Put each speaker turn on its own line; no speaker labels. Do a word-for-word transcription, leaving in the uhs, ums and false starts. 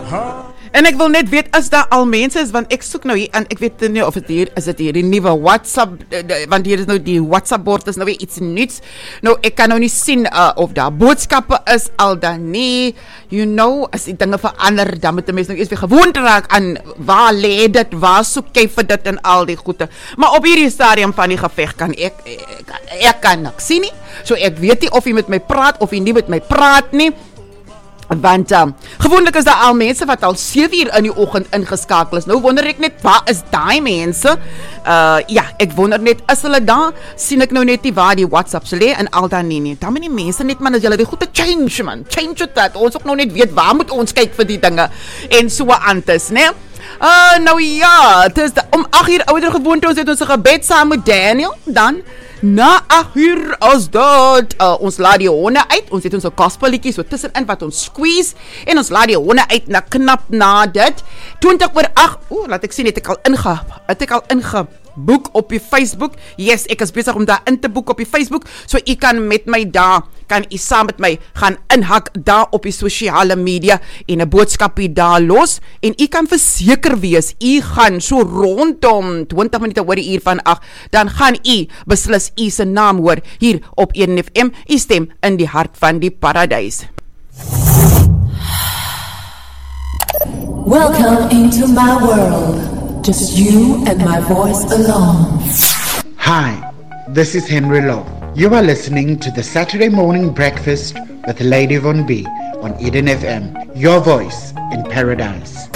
En ek wil net weet, as daar al mense is, want ek soek nou hier, en ek weet nie of het hier, is het hier die nieuwe WhatsApp, want hier is nou die WhatsApp-bord, is nou weer iets nuuts. Nou, ek kan nou nie sien uh, of daar boodskappe is, al dan nie, you know, as die dinge verander, dan moet die mens nou eers weer gewoond raak aan waar lê dit, waar soek jy vir dit en al die goede. Maar op hierdie stadium van die geveg kan ek, ek, ek kan niks sien nie, so ek weet nie of jy met my praat, of jy nie met my praat nie, want um, gewoonlik is daar al mense wat al sewe uur in die oggend ingeskakel is. Nou wonder ek net, waar is daai mense? Uh, ja, ek wonder net, is hulle daar? Sien ek nou net nie waar die WhatsApps lê en al dan nie nie. Dan moet die mense net, man, as julle die goede change, man. Change it, ons ook nou net weet, waar moet ons kyk vir die dinge? En so aan tes, ne? Uh, nou ja, het is de, om agt uur ouder gewoonte, ons het ons gebed saam met Daniel, dan na agt uur as dat uh, ons laat die honde uit, ons het ons gospelliedjie so tussenin wat ons squeeze, en ons laat die honde uit na knap na dit, twintig oor agt, oeh, laat ek sien, het ek al inge, het ek al inge, boek op die Facebook, yes, ek is bezig om daar in te boek op die Facebook, so jy kan met my daar, kan jy saam met my gaan inhak daar op die sosiale media, en een boodskapie daar los, en jy kan verseker wees, jy gaan so rondom twintig minute oor die uur van agt, dan gaan jy beslis jy se naam hoor, hier op een F M, jy stem in die hart van die paradijs.
Welcome into my world. Just you and my voice alone.
Hi, this is Henry Lowe. You are listening to the Saturday Morning Breakfast with Lady Von B on Eden F M, your voice in paradise.